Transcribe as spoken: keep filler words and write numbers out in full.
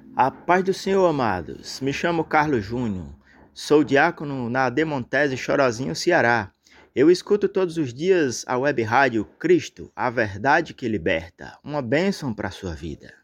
A paz do Senhor, amados. Me chamo Carlos Júnior. Sou diácono na Demontese Chorozinho, Ceará. Eu escuto todos os dias a web rádio Cristo, a verdade que liberta. Uma bênção para a sua vida.